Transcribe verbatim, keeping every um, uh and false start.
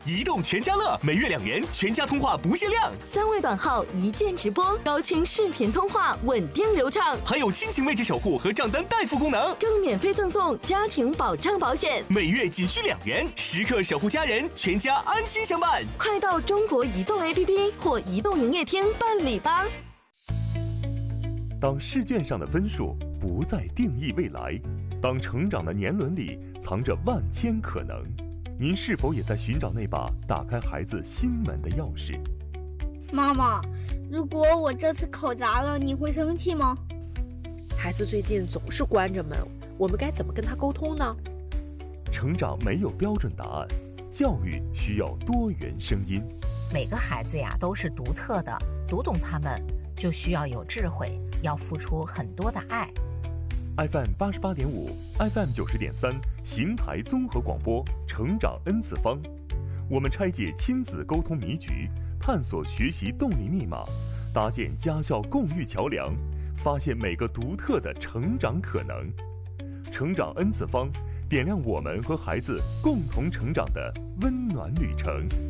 移动全家乐，每月两元，全家通话不限量， 三位短号一键直播，高清视频通话，稳定流畅， 还有亲情位置守护和账单代付功能， 更免费赠送家庭保障保险， 每月仅需两元，时刻守护家人，全家安心相伴。 快到中国移动 A P P 或移动营业厅办理吧。 当试卷上的分数不再定义未来，当成长的年轮里藏着万千可能，您是否也在寻找那把打开孩子心门的钥匙？ 妈妈，如果我这次考砸了，你会生气吗？ 孩子最近总是关着门，我们该怎么跟他沟通呢？ 成长没有标准答案，教育需要多元声音。 每个孩子呀都是独特的，读懂他们就需要有智慧，要付出很多的爱。 F M 八十八点五 ，F M 九十点三，邢台综合广播，成长 N 次方。我们拆解亲子沟通迷局，探索学习动力密码，搭建家校共育桥梁，发现每个独特的成长可能。成长 N 次方，点亮我们和孩子共同成长的温暖旅程。